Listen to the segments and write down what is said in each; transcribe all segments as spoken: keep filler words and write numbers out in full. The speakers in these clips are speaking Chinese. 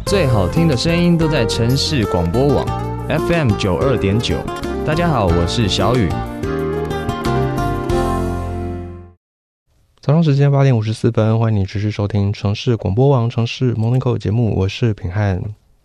最好听的声音都在城市广播网 F M 九二点九。大家好，我是小雨。 早上时间八点五十四分，欢迎你持续收听城市广播网城市 Morning 节目，我是品汉。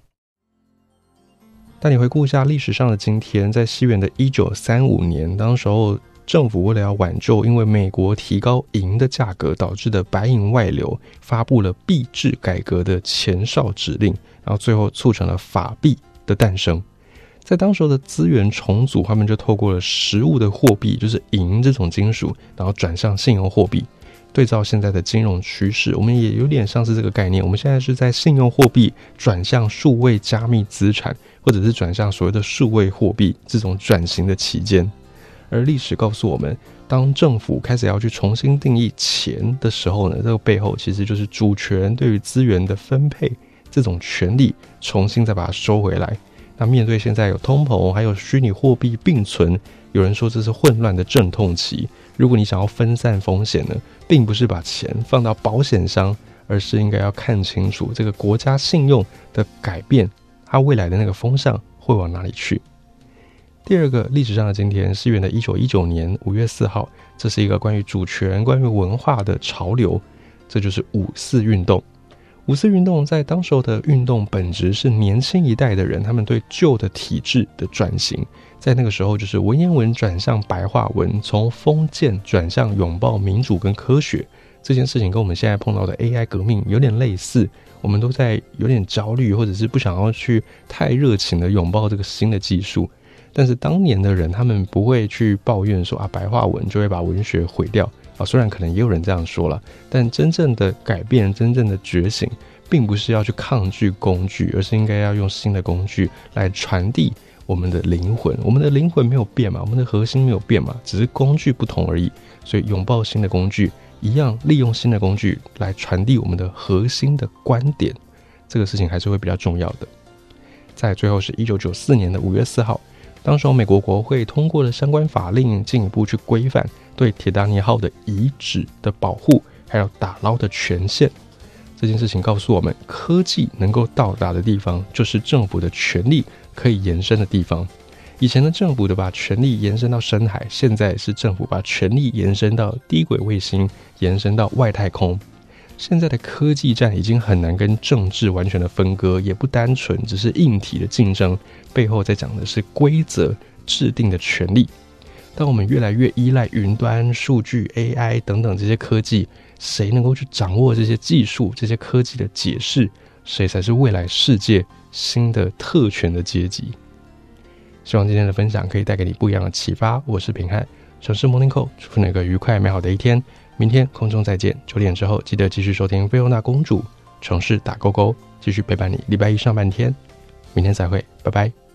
带你回顾一下历史上的今天，在西元的一九三五年，当时候政府为了要挽救因为美国提高银的价格导致的白银外流，发布了币制改革的前哨指令，然后最后促成了法币的诞生。在当时的资源重组，他们就透过了实物的货币，就是银这种金属，然后转向信用货币。对照现在的金融趋势，我们也有点像是这个概念，我们现在是在信用货币转向数位加密资产，或者是转向所谓的数位货币这种转型的期间。而历史告诉我们，当政府开始要去重新定义钱的时候呢，这个背后其实就是主权对于资源的分配这种权利重新再把它收回来。那面对现在有通膨还有虚拟货币并存，有人说这是混乱的阵痛期，如果你想要分散风险呢，并不是把钱放到保险箱，而是应该要看清楚这个国家信用的改变，它未来的那个风向会往哪里去。第二个历史上的今天，西元的一九一九年五月四号，这是一个关于主权关于文化的潮流，这就是五四运动。五四运动在当时候的运动本质是年轻一代的人他们对旧的体制的转型，在那个时候就是文言文转向白话文，从封建转向拥抱民主跟科学。这件事情跟我们现在碰到的 A I 革命有点类似，我们都在有点焦虑，或者是不想要去太热情的拥抱这个新的技术。但是当年的人他们不会去抱怨说啊，白话文就会把文学毁掉啊，虽然可能也有人这样说了，但真正的改变真正的觉醒并不是要去抗拒工具，而是应该要用新的工具来传递我们的灵魂。我们的灵魂没有变嘛，我们的核心没有变嘛，只是工具不同而已。所以拥抱新的工具，一样利用新的工具来传递我们的核心的观点，这个事情还是会比较重要的。再最后是一九九四年的五月四号，当时美国国会通过了相关法令，进一步去规范对铁达尼号的遗址的保护还有打捞的权限。这件事情告诉我们，科技能够到达的地方就是政府的权力可以延伸的地方。以前的政府的把权力延伸到深海，现在是政府把权力延伸到低轨卫星，延伸到外太空。现在的科技战已经很难跟政治完全的分割，也不单纯只是硬体的竞争，背后在讲的是规则制定的权利。当我们越来越依赖云端、数据、A I 等等这些科技，谁能够去掌握这些技术、这些科技的解释，谁才是未来世界新的特权的阶级。希望今天的分享可以带给你不一样的启发。我是平汉，城市 Morning Call， 祝福你有个愉快美好的一天。明天空中再见，九点之后记得继续收听菲欧娜公主城市打勾勾，继续陪伴你礼拜一上半天。明天再会，拜拜。